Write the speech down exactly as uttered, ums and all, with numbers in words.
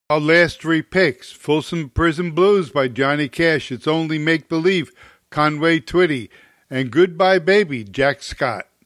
Our last three picks: Folsom Prison Blues by Johnny Cash, It's Only Make Believe, Conway Twitty, and Goodbye Baby, Jack Scott.